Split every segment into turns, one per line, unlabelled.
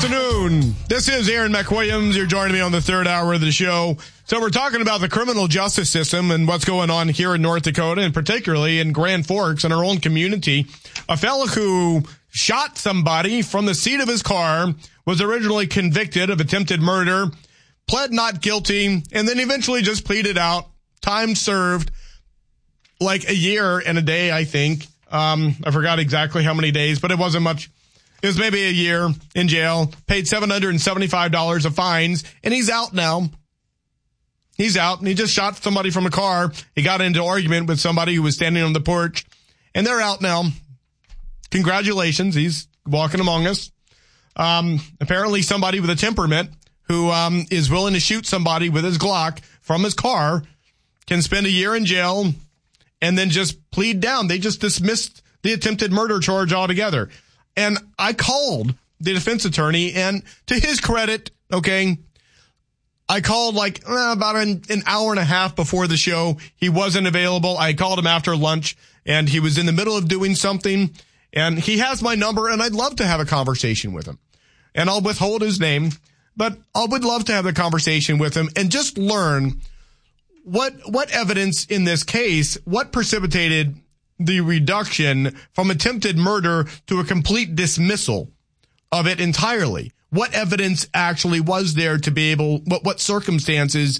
afternoon. This is Aaron McWilliams. You're joining me on the third hour of the show. So we're talking about the criminal justice system and what's going on here in North Dakota, and particularly in Grand Forks in our own community. A fellow who shot somebody from the seat of his car was originally convicted of attempted murder, pled not guilty, and then eventually just pleaded out. Time served, like a year and a day, I think. I forgot exactly how many days, but it wasn't much. It was maybe a year in jail, paid $775 of fines, and he's out now. He's out, and he just shot somebody from a car. He got into an argument with somebody who was standing on the porch, and they're out now. Congratulations. He's walking among us. Apparently somebody with a temperament who is willing to shoot somebody with his Glock from his car can spend a year in jail and then just plead down. They just dismissed the attempted murder charge altogether. And I called the defense attorney, and to his credit, okay, I called like about an hour and a half before the show. He wasn't available. I called him after lunch, and he was in the middle of doing something, and he has my number, and I'd love to have a conversation with him. And I'll withhold his name, but I would love to have a conversation with him and just learn what evidence in this case, what precipitated the reduction from attempted murder to a complete dismissal of it entirely. What evidence actually was there to be able, what circumstances,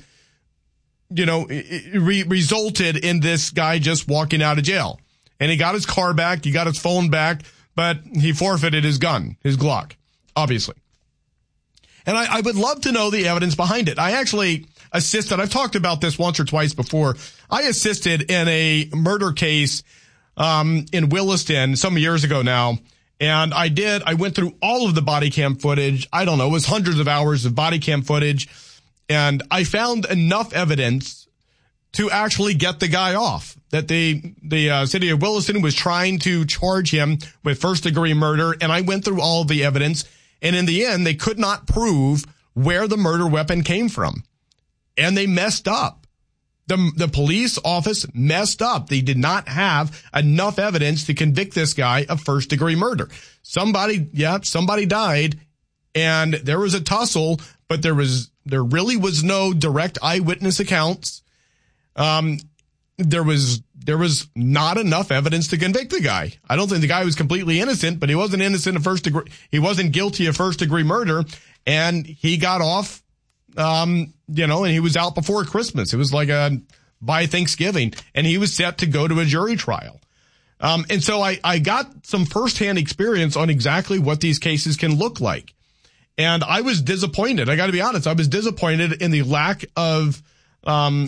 resulted in this guy just walking out of jail? And he got his car back, he got his phone back, but he forfeited his gun, his Glock, obviously. And I would love to know the evidence behind it. I actually assisted, I've talked about this once or twice before. I assisted in a murder case in Williston some years ago now. And I went through all of the body cam footage. I don't know, it was hundreds of hours of body cam footage. And I found enough evidence to actually get the guy off. That the city of Williston was trying to charge him with first degree murder. And I went through all of the evidence. And in the end, they could not prove where the murder weapon came from. And they messed up. The police office messed up. They did not have enough evidence to convict this guy of first degree murder. Somebody died, and there was a tussle, but there really was no direct eyewitness accounts. There was not enough evidence to convict the guy. I don't think the guy was completely innocent, but he wasn't innocent of first degree. He wasn't guilty of first degree murder, and he got off. And he was out before Christmas. It was like by Thanksgiving, and he was set to go to a jury trial. And so I got some firsthand experience on exactly what these cases can look like. And I was disappointed. I got to be honest. I was disappointed in the lack of follow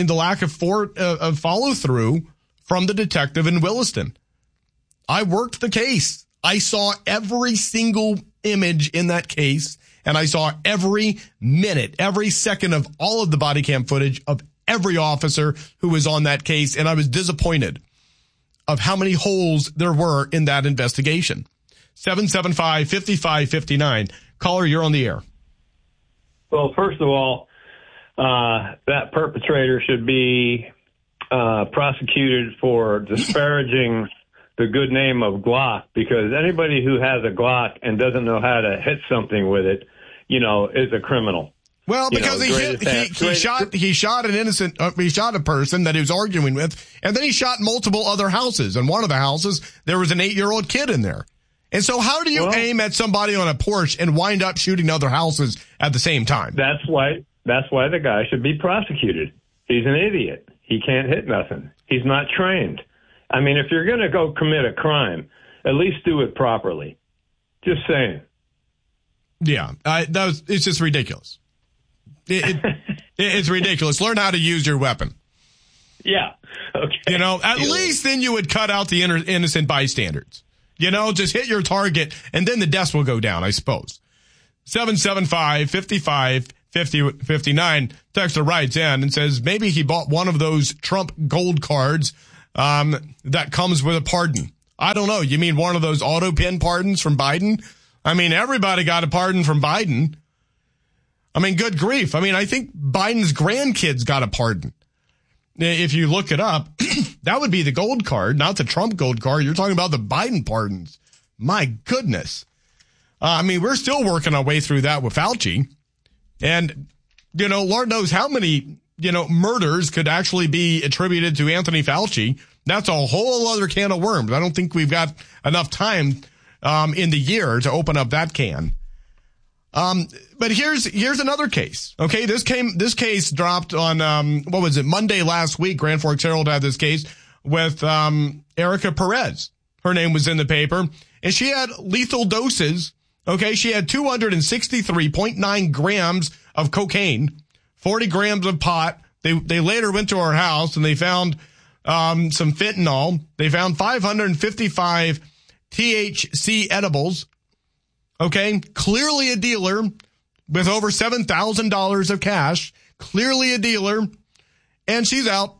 through from the detective in Williston. I worked the case. I saw every single image in that case. And I saw every minute, every second of all of the body cam footage of every officer who was on that case. And I was disappointed of how many holes there were in that investigation. 775-5559. Caller, you're on the air.
Well, first of all, that perpetrator should be prosecuted for disparaging the good name of Glock, because anybody who has a Glock and doesn't know how to hit something with it, is a criminal.
Well, because he shot an innocent, he shot a person that he was arguing with, and then he shot multiple other houses. And one of the houses, there was an 8-year-old kid in there. And so how do you aim at somebody on a porch and wind up shooting other houses at the same time?
That's why the guy should be prosecuted. He's an idiot. He can't hit nothing. He's not trained. I mean, if you're going to go commit a crime, at least do it properly. Just saying.
Yeah, it's just ridiculous. It's ridiculous. Learn how to use your weapon.
Yeah. Okay.
At least then you would cut out the innocent bystanders. Just hit your target, and then the deaths will go down, I suppose. 775-55-59. Texter writes in and says maybe he bought one of those Trump gold cards that comes with a pardon. I don't know. You mean one of those auto pen pardons from Biden? I mean, everybody got a pardon from Biden. I mean, good grief. I mean, I think Biden's grandkids got a pardon. If you look it up, that would be the gold card, not the Trump gold card. You're talking about the Biden pardons. My goodness. We're still working our way through that with Fauci. And, Lord knows how many, murders could actually be attributed to Anthony Fauci. That's a whole other can of worms. I don't think we've got enough time in the year to open up that can. But here's another case. Okay, this case dropped on Monday last week. Grand Forks Herald had this case with Erica Perez. Her name was in the paper, and she had lethal doses. Okay, she had 263.9 grams of cocaine, 40 grams of pot. They later went to her house and they found some fentanyl. They found 555 THC edibles. Okay, clearly a dealer with over $7,000 of cash. Clearly a dealer, and she's out.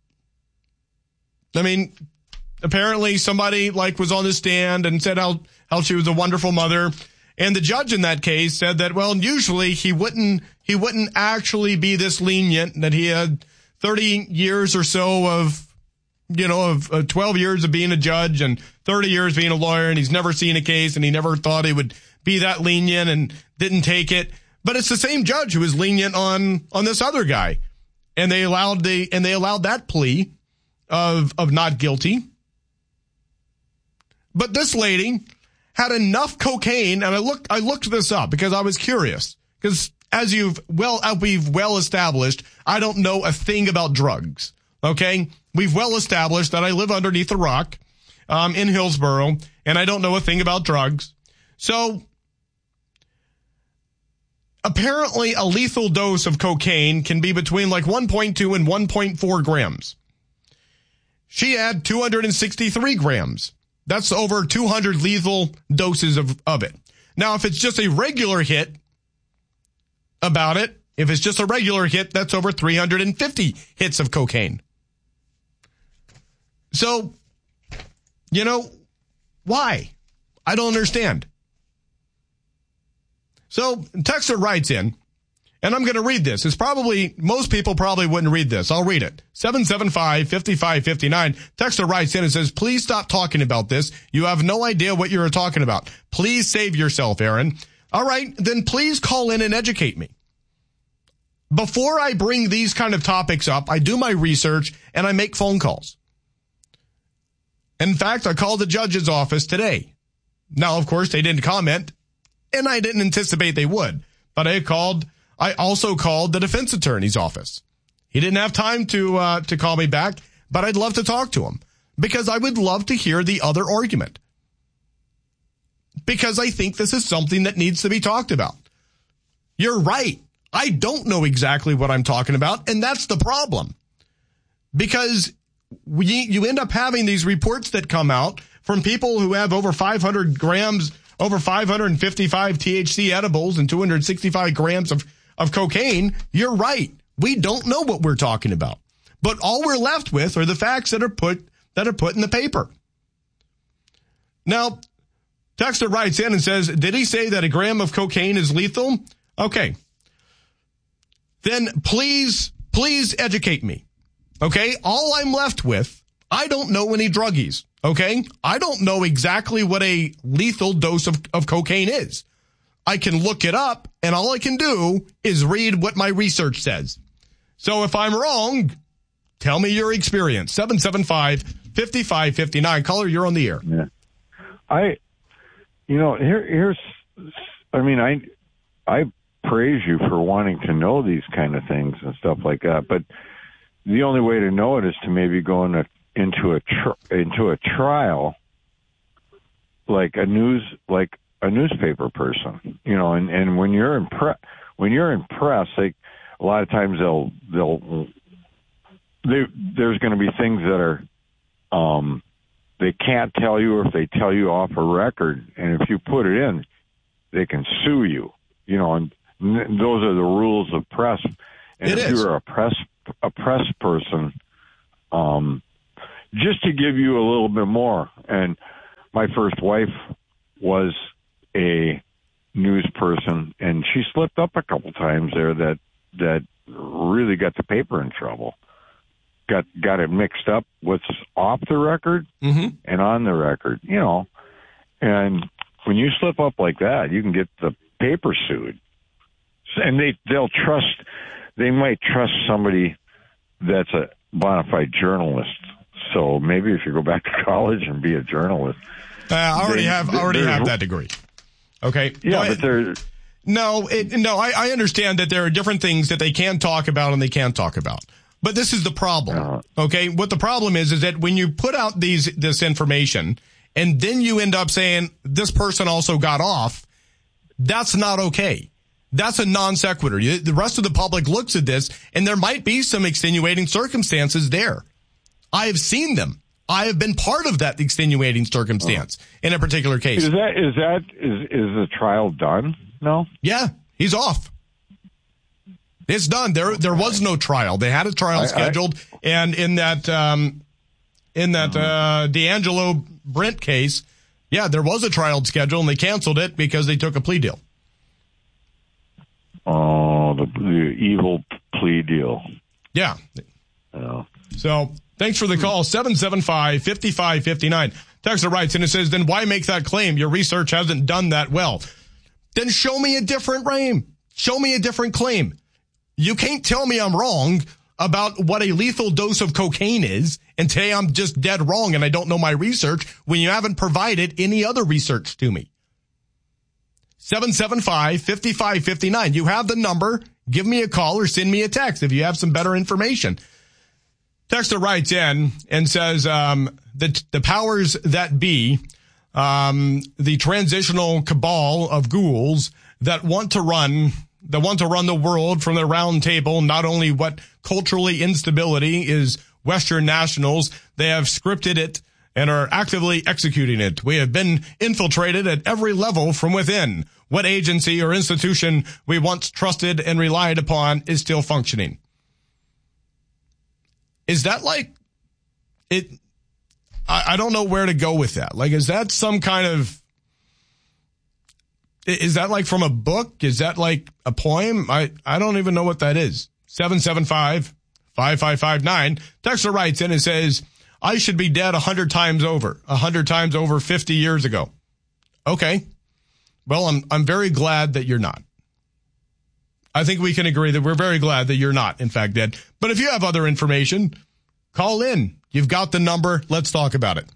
Apparently somebody was on the stand and said how she was a wonderful mother. And the judge in that case said that, usually he wouldn't actually be this lenient, that he had 30 years or so of 12 years of being a judge and 30 years being a lawyer, and he's never seen a case, and he never thought he would be that lenient and didn't take it. But it's the same judge who was lenient on this other guy. And they allowed that plea of not guilty. But this lady had enough cocaine, and I looked this up because I was curious. Because as we've well established, I don't know a thing about drugs. Okay? We've well established that I live underneath a rock in Hillsboro, and I don't know a thing about drugs. So apparently a lethal dose of cocaine can be between 1.2 and 1.4 grams. She had 263 grams. That's over 200 lethal doses of it. Now, if it's just a regular hit that's over 350 hits of cocaine. So, why? I don't understand. So, Texter writes in, and I'm going to read this. Most people probably wouldn't read this. I'll read it. 775-5559. Texter writes in and says, please stop talking about this. You have no idea what you're talking about. Please save yourself, Aaron. All right, then please call in and educate me. Before I bring these kind of topics up, I do my research and I make phone calls. In fact, I called the judge's office today. Now, of course, they didn't comment, and I didn't anticipate they would. But I also called the defense attorney's office. He didn't have time to call me back, but I'd love to talk to him because I would love to hear the other argument. Because I think this is something that needs to be talked about. You're right. I don't know exactly what I'm talking about, and that's the problem. Because you end up having these reports that come out from people who have over 500 grams, over 555 THC edibles and 265 grams of cocaine. You're right. We don't know what we're talking about. But all we're left with are the facts that are put in the paper. Now, Texter writes in and says, did he say that a gram of cocaine is lethal? Okay. Then please educate me. Okay? All I'm left with, I don't know any druggies. Okay? I don't know exactly what a lethal dose of cocaine is. I can look it up, and all I can do is read what my research says. So if I'm wrong, tell me your experience. 775-5559. Caller, you're on the air.
Yeah. I praise you for wanting to know these kind of things and stuff like that, but the only way to know it is to maybe go into a trial like a newspaper person, and when you're in press, like a lot of times there's going to be things that are they can't tell you, or if they tell you off a record, and if you put it in, they can sue you, and those are the rules of press. And if you're a press person, just to give you a little bit more, and my first wife was a news person, and she slipped up a couple times there that really got the paper in trouble. Got it mixed up what's off the record and on the record, and when you slip up like that, you can get the paper sued. And they might trust somebody that's a bona fide journalist. So maybe if you go back to college and be a journalist.
I already have that degree. Okay.
Yeah, but they're...
I understand that there are different things that they can talk about and they can't talk about. But this is the problem. Okay. What the problem is that when you put out this information and then you end up saying this person also got off, that's not okay. That's a non sequitur. The rest of the public looks at this and there might be some extenuating circumstances there. I have seen them. I have been part of that extenuating circumstance in a particular case.
Is the trial done? No?
Yeah, he's off. It's done. There was no trial. They had a trial scheduled, and in that D'Angelo Brent case, yeah, there was a trial scheduled, and they canceled it because they took a plea deal.
Oh, the evil plea deal.
Yeah.
Oh.
So thanks for the call. 775-5559. Texter writes, and it says, then why make that claim? Your research hasn't done that well. Then show me a different claim. Show me a different claim. You can't tell me I'm wrong about what a lethal dose of cocaine is and say I'm just dead wrong and I don't know my research when you haven't provided any other research to me. 775-5559. You have the number. Give me a call or send me a text if you have some better information. Texter writes in and says the powers that be, the transitional cabal of ghouls that want to run the world from their round table, not only what culturally instability is Western nationals, they have scripted it and are actively executing it. We have been infiltrated at every level from within. What agency or institution we once trusted and relied upon is still functioning. Is that like it? I don't know where to go with that. Like, is that some kind of, is that like from a book? Is that like a poem? I don't even know what that is. 775-5559. Texter writes in and says, I should be dead 100 times over 50 years ago. Okay. Well, I'm very glad that you're not. I think we can agree that we're very glad that you're not, in fact, dead. But if you have other information, call in. You've got the number. Let's talk about it.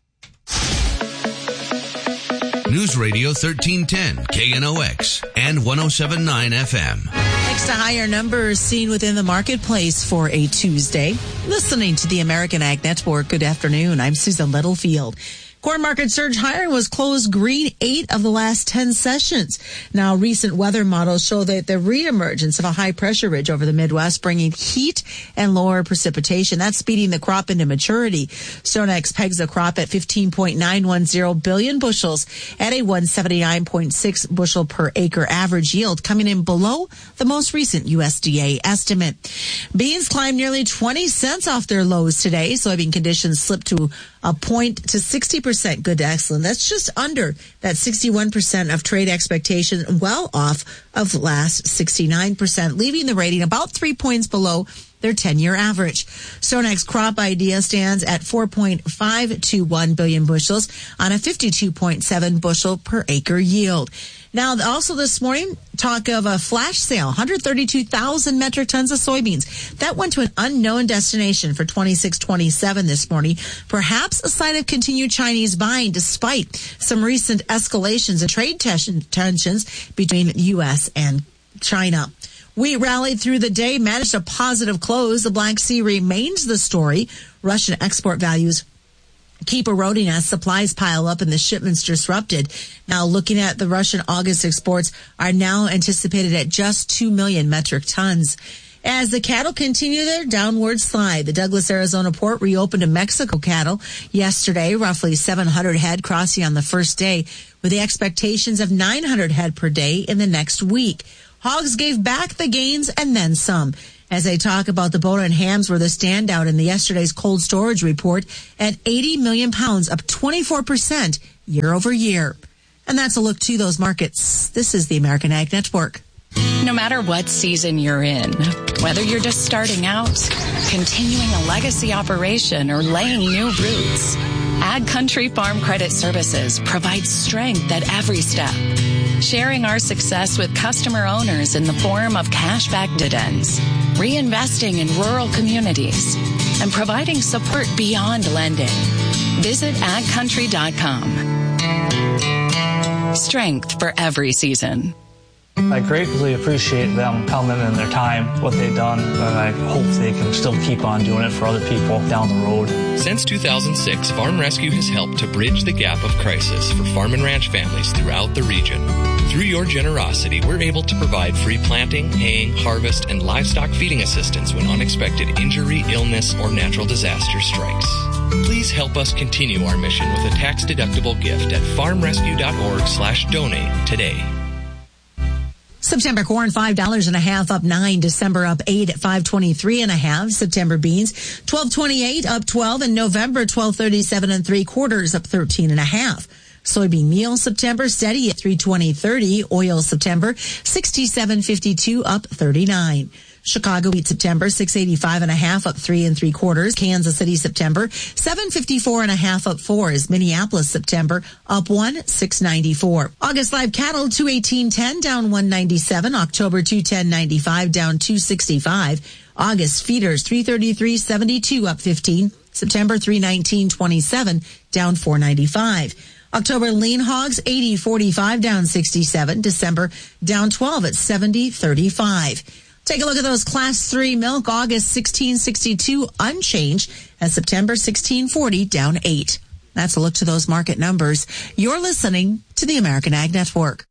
News Radio 1310, KNOX, and 107.9 FM.
Next to higher numbers seen within the marketplace for a Tuesday. Listening to the American Ag Network. Good afternoon. I'm Susan Littlefield. Corn market surge higher was closed green 8 of the last 10 sessions. Now, recent weather models show that the reemergence of a high pressure ridge over the Midwest bringing heat and lower precipitation. That's speeding the crop into maturity. StoneX pegs the crop at 15.910 billion bushels at a 179.6 bushel per acre average yield, coming in below the most recent USDA estimate. Beans climbed nearly 20 cents off their lows today. Soybean conditions slipped to a point to 60% good to excellent. That's just under that 61% of trade expectation, well off of last 69%, leaving the rating about 3 points below their 10-year average. StoneX crop idea stands at 4.521 billion bushels on a 52.7 bushel per acre yield. Now, also this morning, talk of a flash sale, 132,000 metric tons of soybeans. That went to an unknown destination for 26-27 this morning. Perhaps a sign of continued Chinese buying despite some recent escalations in trade tensions between U.S. and China. Wheat rallied through the day, managed a positive close. The Black Sea remains the story. Russian export values keep eroding as supplies pile up and the shipments disrupted. Now, looking at the Russian August exports are now anticipated at just 2 million metric tons. As the cattle continue their downward slide, the Douglas, Arizona port reopened to Mexico cattle yesterday, roughly 700 head crossing on the first day, with the expectations of 900 head per day in the next week. Hogs gave back the gains and then some. As they talk about the bone and hams were the standout in yesterday's cold storage report at 80 million pounds, up 24% year over year. And that's a look to those markets. This is the American Ag Network.
No matter what season you're in, whether you're just starting out, continuing a legacy operation, or laying new roots, Ag Country Farm Credit Services provides strength at every step, sharing our success with customer owners in the form of cashback dividends, reinvesting in rural communities, and providing support beyond lending. Visit agcountry.com. Strength for every season.
I greatly appreciate them coming and their time, what they've done, and I hope they can still keep on doing it for other people down the road.
Since 2006, Farm Rescue has helped to bridge the gap of crisis for farm and ranch families throughout the region. Through your generosity, we're able to provide free planting, haying, harvest, and livestock feeding assistance when unexpected injury, illness, or natural disaster strikes. Please help us continue our mission with a tax-deductible gift at farmrescue.org/donate today.
September corn, $5.50 up 9. December up 8 at 5.23.5. September beans, $12.28 up 12. And November, $12.37 3/4 up 13.5. Soybean meal September steady at $3.20.30. Oil September, $67.52 up 39. Chicago wheat September, $6.85.5 up 3 3/4. Kansas City September, $7.54.5 up 4. Is Minneapolis September up 1, $6.94. August live cattle, $218.10 down 197. October 210.95 down 265. August feeders, $333.72 up 15. September 319.27 down 495. October lean hogs, 80.45 down 67. December down 12 at 70.35. Take a look at those Class 3 milk. August 16.62 unchanged, and September 16.40 down 8. That's a look to those market numbers. You're listening to the American Ag Network.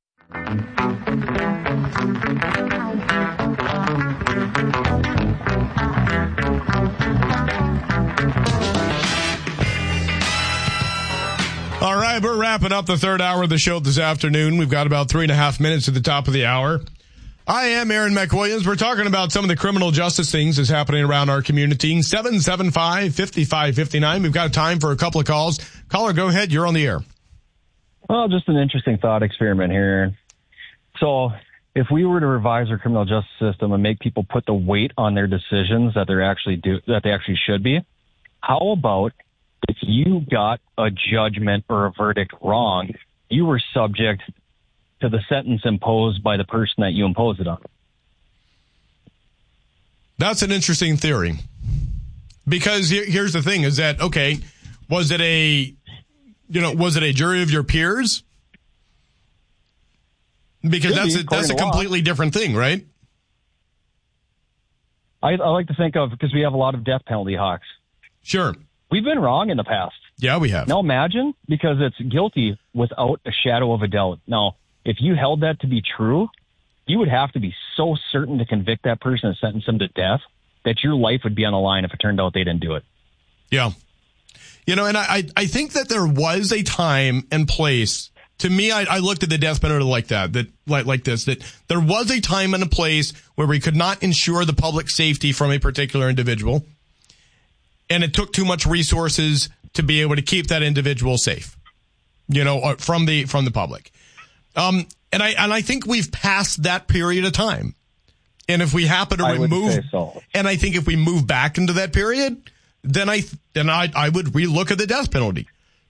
All right, we're wrapping up the third hour of the show this afternoon. We've got about 3.5 minutes at the top of the hour. I am Aaron McWilliams. We're talking about some of the criminal justice things that's happening around our community. 775-5559. We've got time for a couple of calls. Caller, go ahead. You're on the air.
Well, just an interesting thought experiment here. So if we were to revise our criminal justice system and make people put the weight on their decisions that they actually should be, how about if you got a judgment or a verdict wrong, you were subject to the sentence imposed by the person that you imposed it on?
That's an interesting theory. Because here's the thing is that, okay, was it a jury of your peers? Because that's a completely different thing, right?
I like to think of, because we have a lot of death penalty hawks.
Sure.
We've been wrong in the past.
Yeah, we have.
Now imagine, because it's guilty without a shadow of a doubt. Now, if you held that to be true, you would have to be so certain to convict that person and sentence them to death that your life would be on the line if it turned out they didn't do it.
Yeah. And I think that there was a time and place. To me, I looked at the death penalty like that there was a time and a place where we could not ensure the public safety from a particular individual. And it took too much resources to be able to keep that individual safe, from the public. And I think we've passed that period of time. And if we happen to remove, and I think if we move back into that period, then I would relook at the death penalty.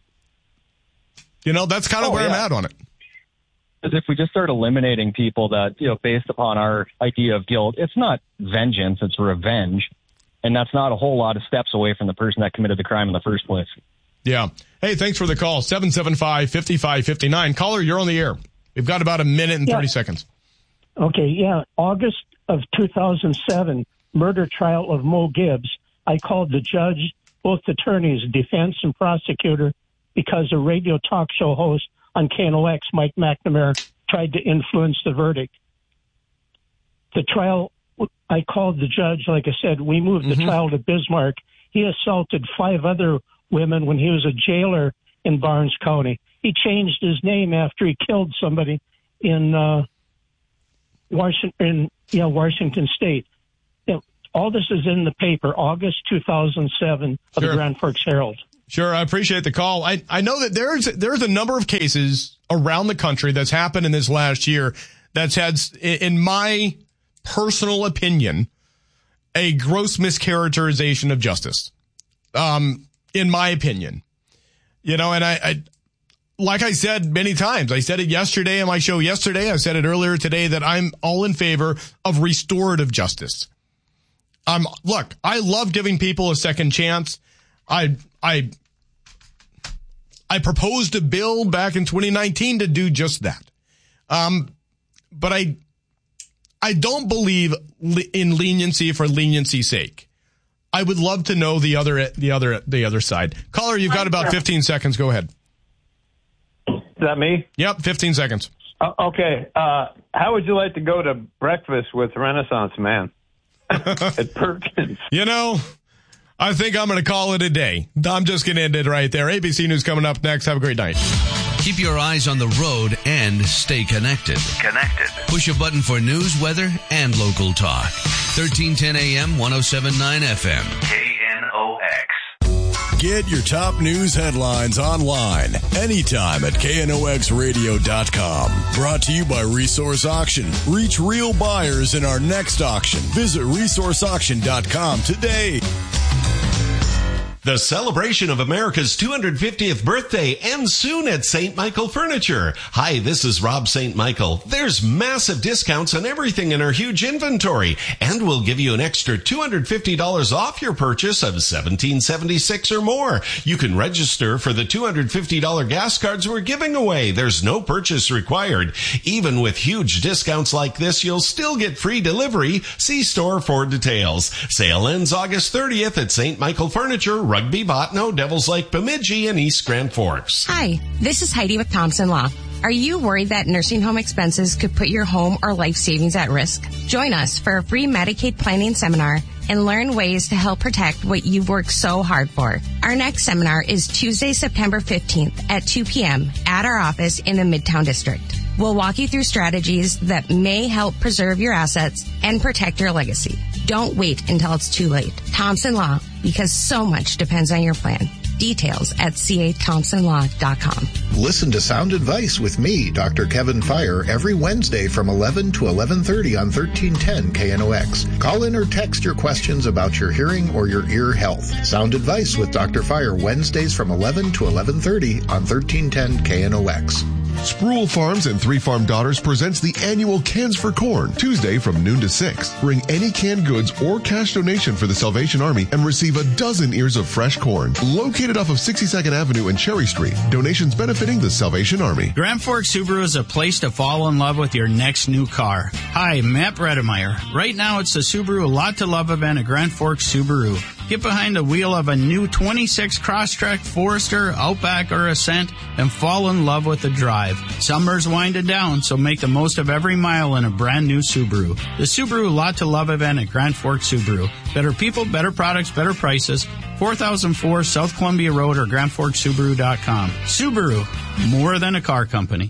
That's kind of where I'm at on it.
Because if we just start eliminating people that, based upon our idea of guilt, it's not vengeance, it's revenge. And that's not a whole lot of steps away from the person that committed the crime in the first place. Yeah.
Hey, thanks for the call. 775-5559. Caller, you're on the air. We've got about a minute and 30 seconds.
Okay, yeah. August of 2007, murder trial of Mo Gibbs. I called the judge, both attorneys, defense and prosecutor, because a radio talk show host on KNOX, Mike McNamara, tried to influence the verdict. The trial, I called the judge, like I said, we moved the trial to Bismarck. He assaulted 5 other women when he was a jailer in Barnes County. He changed his name after he killed somebody in Washington State. All this is in the paper, August 2007 of the Grand Forks Herald.
Sure, I appreciate the call. I know that there's a number of cases around the country that's happened in this last year that's had, in my personal opinion, a gross mischaracterization of justice. In my opinion. And I like I said many times, I said it yesterday on my show yesterday. I said it earlier today that I'm all in favor of restorative justice. Look, I love giving people a second chance. I proposed a bill back in 2019 to do just that. But I don't believe in leniency for leniency's sake. I would love to know the other side. Caller, you've got about 15 seconds. Go ahead.
Is that me?
Yep, 15 seconds.
Okay. How would you like to go to breakfast with Renaissance Man at Perkins?
I think I'm going to call it a day. I'm just going to end it right there. ABC News coming up next. Have a great night.
Keep your eyes on the road and stay connected. Push a button for news, weather, and local talk. 1310 AM, 107.9 FM. KNOX.
Get your top news headlines online anytime at knoxradio.com. Brought to you by Resource Auction. Reach real buyers in our next auction. Visit resourceauction.com today.
The celebration of America's 250th birthday ends soon at St. Michael Furniture. Hi, this is Rob St. Michael. There's massive discounts on everything in our huge inventory, and we'll give you an extra $250 off your purchase of $17.76 or more. You can register for the $250 gas cards we're giving away. There's no purchase required. Even with huge discounts like this, you'll still get free delivery. See store for details. Sale ends August 30th at St. Michael Furniture, Rugby, Botno, Devils Lake, Bemidji, and East Grand Forks.
Hi, this is Heidi with Thompson Law. Are you worried that nursing home expenses could put your home or life savings at risk? Join us for a free Medicaid planning seminar and learn ways to help protect what you've worked so hard for. Our next seminar is Tuesday, September 15th at 2 p.m. at our office in the Midtown District. We'll walk you through strategies that may help preserve your assets and protect your legacy. Don't wait until it's too late. Thompson Law, because so much depends on your plan. Details at cathompsonlaw.com.
Listen to Sound Advice with me, Dr. Kevin Fire, every Wednesday from 11 to 11:30 on 1310 KNOX. Call in or text your questions about your hearing or your ear health. Sound Advice with Dr. Fire, Wednesdays from 11 to 11:30 on 1310 KNOX.
Sproul Farms and Three Farm Daughters presents the annual Cans for Corn, Tuesday from noon to 6. Bring any canned goods or cash donation for the Salvation Army and receive a dozen ears of fresh corn. Located off of 62nd Avenue and Cherry Street. Donations benefiting the Salvation Army.
Grand Forks Subaru is a place to fall in love with your next new car. Hi, Matt Bredemeyer. Right now it's the Subaru Lot to Love event at Grand Forks Subaru. Get behind the wheel of a new 26 Crosstrek, Forester, Outback, or Ascent and fall in love with the drive. Summer's winding down, so make the most of every mile in a brand new Subaru. The Subaru Lot to Love event at Grand Forks Subaru. Better people, better products, better prices. 4004 South Columbia Road or GrandForksSubaru.com. Subaru, more than a car company.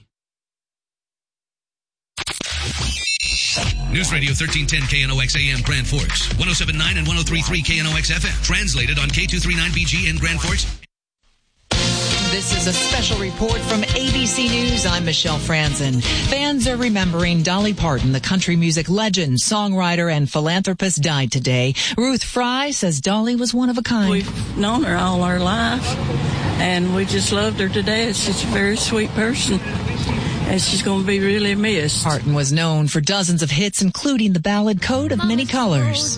News Radio 1310 KNOX AM Grand Forks, 107.9 and 103.3 KNOX FM. Translated on K239BG in Grand Forks.
This is a special report from ABC News. I'm Michelle Franzen. Fans are remembering Dolly Parton, the country music legend, songwriter, and philanthropist, died today. Ruth Fry says Dolly was one of a kind.
We've known her all our life, and we just loved her to death. She's a very sweet person, and she's going to be really missed.
Parton was known for dozens of hits, including the ballad Coat of Many Colors.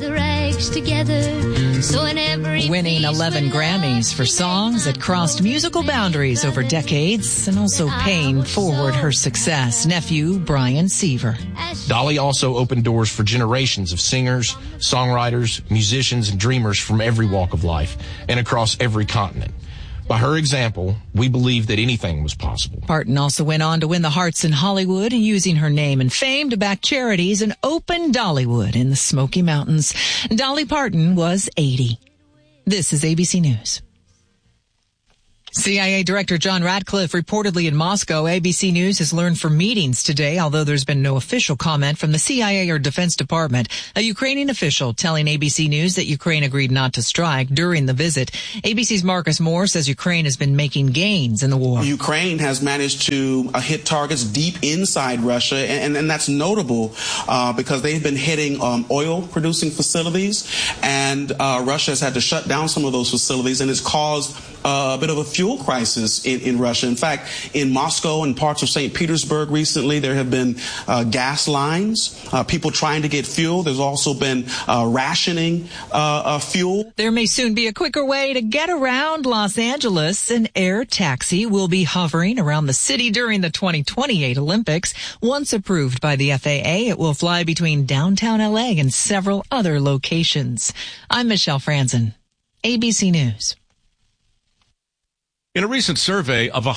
Winning 11 Grammys for songs that crossed musical boundaries over decades and also paying forward her success. Nephew Brian Seaver.
Dolly also opened doors for generations of singers, songwriters, musicians, and dreamers from every walk of life and across every continent. By her example, we believe that anything was possible.
Parton also went on to win the hearts in Hollywood and using her name and fame to back charities and open Dollywood in the Smoky Mountains. Dolly Parton was 80. This is ABC News. CIA Director John Ratcliffe reportedly in Moscow. ABC News has learned from meetings today, although there's been no official comment from the CIA or Defense Department. A Ukrainian official telling ABC News that Ukraine agreed not to strike during the visit. ABC's Marcus Moore says Ukraine has been making gains in the war.
Ukraine has managed to hit targets deep inside Russia, and that's notable because they've been hitting oil-producing facilities, and Russia has had to shut down some of those facilities, and it's caused a fuel crisis in Russia. In fact, in Moscow and parts of St. Petersburg recently, there have been gas lines, people trying to get fuel. There's also been rationing fuel.
There may soon be a quicker way to get around Los Angeles. An air taxi will be hovering around the city during the 2028 Olympics. Once approved by the FAA, it will fly between downtown LA and several other locations. I'm Michelle Franzen, ABC News.
In a recent survey of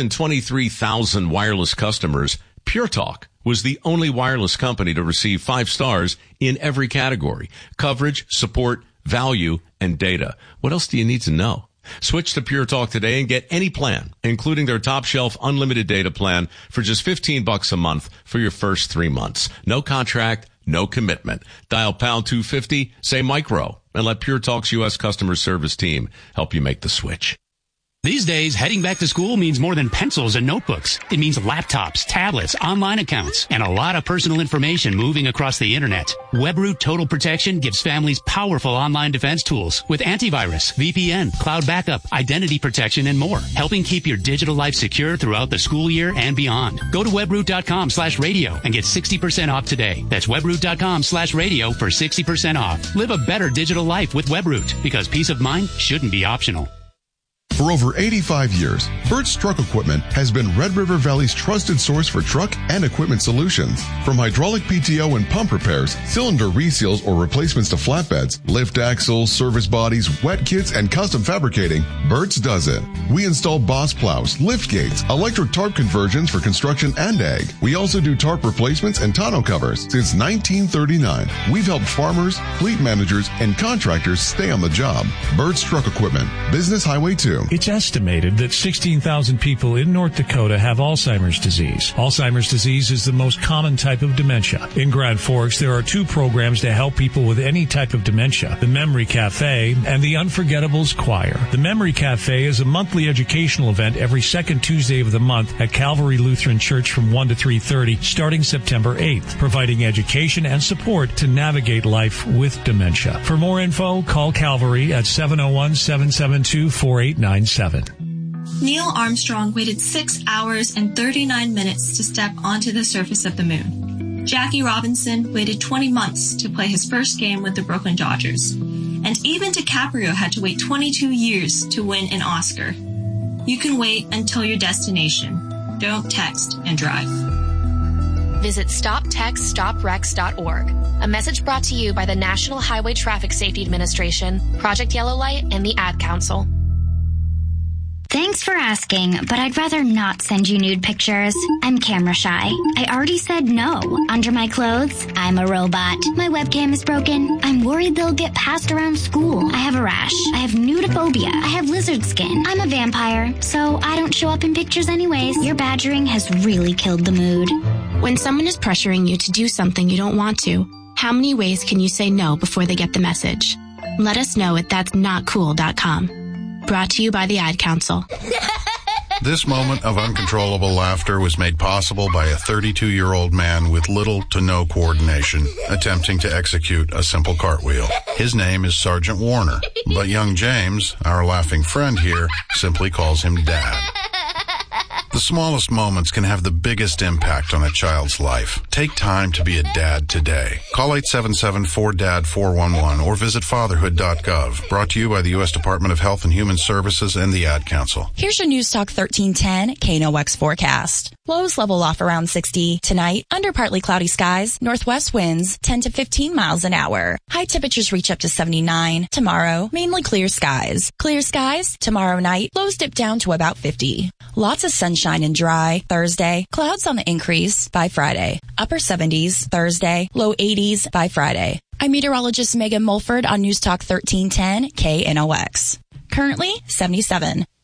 123,000 wireless customers, Pure Talk was the only wireless company to receive 5 stars in every category: coverage, support, value, and data. What else do you need to know? Switch to Pure Talk today and get any plan, including their top shelf unlimited data plan for just $15 a month for your first 3 months. No contract, no commitment. Dial pound 250, say micro, and let Pure Talk's U.S. customer service team help you make the switch.
These days, heading back to school means more than pencils and notebooks. It means laptops, tablets, online accounts, and a lot of personal information moving across the internet. WebRoot Total Protection gives families powerful online defense tools with antivirus, VPN, cloud backup, identity protection, and more, helping keep your digital life secure throughout the school year and beyond. Go to webroot.com/radio and get 60% off today. That's webroot.com/radio for 60% off. Live a better digital life with WebRoot, because peace of mind shouldn't be optional.
For over 85 years, Burt's Truck Equipment has been Red River Valley's trusted source for truck and equipment solutions. From hydraulic PTO and pump repairs, cylinder reseals or replacements to flatbeds, lift axles, service bodies, wet kits, and custom fabricating, Burt's does it. We install boss plows, lift gates, electric tarp conversions for construction and ag. We also do tarp replacements and tonneau covers. Since 1939, we've helped farmers, fleet managers, and contractors stay on the job. Burt's Truck Equipment, Business Highway 2.
It's estimated that 16,000 people in North Dakota have Alzheimer's disease. Alzheimer's disease is the most common type of dementia. In Grand Forks, there are 2 programs to help people with any type of dementia: the Memory Cafe and the Unforgettables Choir. The Memory Cafe is a monthly educational event every second Tuesday of the month at Calvary Lutheran Church from 1 to 3:30, starting September 8th, providing education and support to navigate life with dementia. For more info, call Calvary at 701-772-4897.
Neil Armstrong waited 6 hours and 39 minutes to step onto the surface of the moon. Jackie Robinson waited 20 months to play his first game with the Brooklyn Dodgers. And even DiCaprio had to wait 22 years to win an Oscar. You can wait until your destination. Don't text and drive.
Visit StopTextStopWrecks.org. A message brought to you by the National Highway Traffic Safety Administration, Project Yellow Light, and the Ad Council.
Thanks for asking, but I'd rather not send you nude pictures. I'm camera shy. I already said no. Under my clothes, I'm a robot. My webcam is broken. I'm worried they'll get passed around school. I have a rash. I have nudophobia. I have lizard skin. I'm a vampire, so I don't show up in pictures anyways. Your badgering has really killed the mood.
When someone is pressuring you to do something you don't want to, how many ways can you say no before they get the message? Let us know at that'snotcool.com. Brought to you by the Ad Council.
This moment of uncontrollable laughter was made possible by a 32-year-old man with little to no coordination attempting to execute a simple cartwheel. His name is Sergeant Warner, but young James, our laughing friend here, simply calls him Dad. The smallest moments can have the biggest impact on a child's life. Take time to be a dad today. Call 877-4DAD-411 or visit fatherhood.gov. Brought to you by the U.S. Department of Health and Human Services and the Ad Council.
Here's your News Talk 1310 KNOX forecast. Lows level off around 60 tonight. Under partly cloudy skies. Northwest winds 10 to 15 miles an hour. High temperatures reach up to 79. Tomorrow, mainly clear skies. Clear skies tomorrow night. Lows dip down to about 50. Lots of sunshine and dry Thursday. Clouds on the increase by Friday. Upper 70s Thursday. Low 80s by Friday. I'm meteorologist Megan Mulford on News Talk 1310 KNOX. Currently 77.